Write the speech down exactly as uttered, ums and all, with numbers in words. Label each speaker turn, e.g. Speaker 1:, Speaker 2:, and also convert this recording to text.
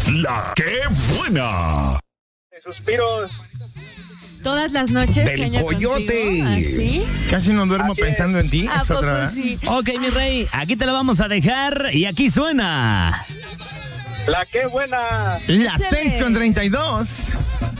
Speaker 1: La que buena.
Speaker 2: Suspiros.
Speaker 3: Todas las noches.
Speaker 1: Del Coyote.
Speaker 3: ¿Así?
Speaker 4: Casi no duermo
Speaker 2: Así
Speaker 4: pensando en ti.
Speaker 3: ¿A
Speaker 4: Es
Speaker 3: poco
Speaker 4: otra, ¿verdad?
Speaker 3: sí?
Speaker 5: Ok, mi rey, aquí te lo vamos a dejar y aquí suena.
Speaker 2: La que buena.
Speaker 4: Las
Speaker 3: Échale.
Speaker 4: seis con treinta y dos.